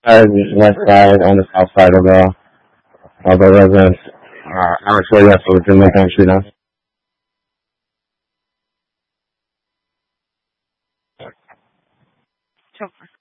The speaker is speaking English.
west side, on the south side of the residence. Actually, yes, so it's in Lincoln Street now. شكرا.